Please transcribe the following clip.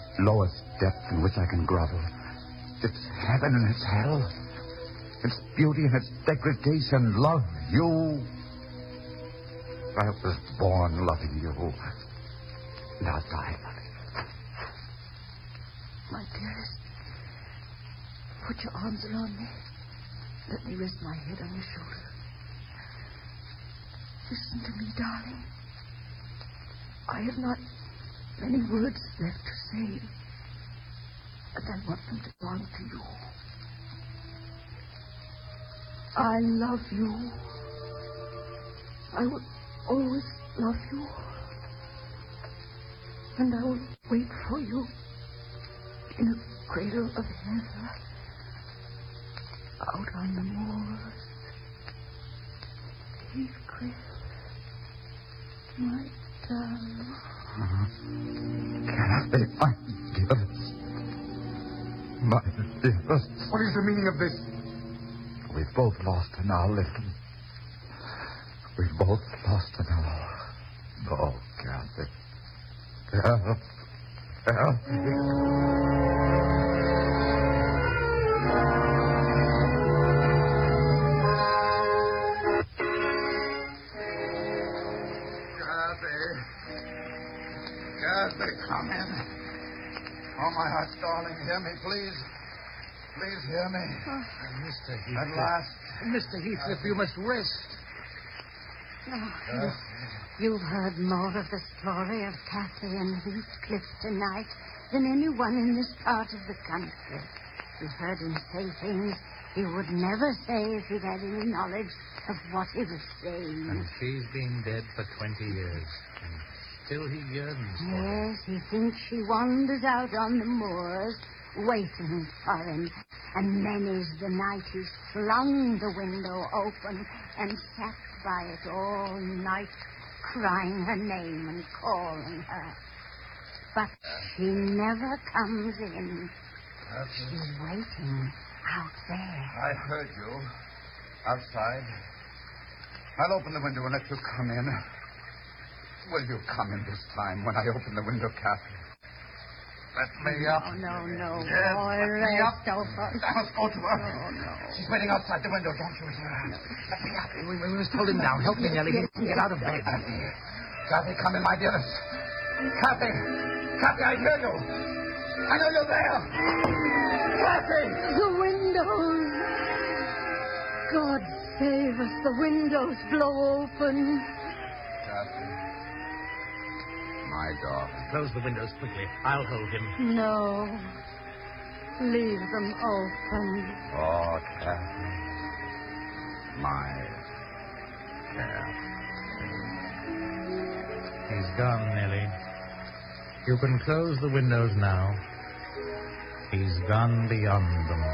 lowest depth in which I can grovel. It's heaven and it's hell. It's beauty and it's degradation. Love you. I was born loving you. And I'll die loving you. My dearest, put your arms around me. Let me rest my head on your shoulder. Listen to me, darling. I have not many words left to say, but I want them to belong to you. I love you. I will always love you. And I will wait for you in a cradle of heather out on the moors. Heathcliff, my darling. Kathy, my dearest. My dearest. What is the meaning of this? We've both lost an hour, listen. We've both lost an hour. Oh, Kathy. Help. Help me. Kathy, come in. Oh, my heart's darling, hear me, please. Please hear me. Mr. Heathcliff. At last. Mr. Heathcliff, you must rest. You've heard more of the story of Cathy and Heathcliff tonight than anyone in this part of the country. You've heard him say things he would never say if he'd had any knowledge of what he was saying. And she's been dead for 20 years. And still he yearns for her. Yes, he thinks she wanders out on the moors, waiting for him. And many's the night he's flung the window open and sat by it all night, crying her name and calling her. But she never comes in. She's waiting out there. I heard you. Outside. I'll open the window and let you come in. Will you come in this time when I open the window, Kathy? Let me up. No. Yes, let me up. Over. I must go to her. No. She's waiting outside the window. Don't you hear her? Let me up. We must hold him down. Help me, Nellie. Get out of bed. Kathy, come in, my dearest. Kathy, I hear you. I know you're there. Kathy! The windows. God save us. The windows blow open. Kathy. My darling. Close the windows quickly. I'll hold him. No. Leave them open. Oh, Kathy. My Kathy. He's gone, Nellie. You can close the windows now. He's gone beyond them.